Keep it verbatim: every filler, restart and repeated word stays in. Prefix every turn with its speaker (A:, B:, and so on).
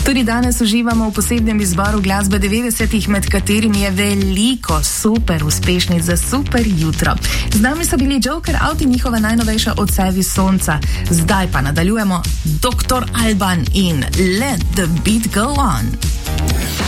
A: Tudi danes uživamo v posebnem izboru glasbe devetdesetih, med katerimi je veliko super uspešnic za super jutro. Z nami so bili Joker Out in njihova najnovejša Odsevi sonca. Zdaj pa nadaljujemo doktor Alban in Let the Beat Go On.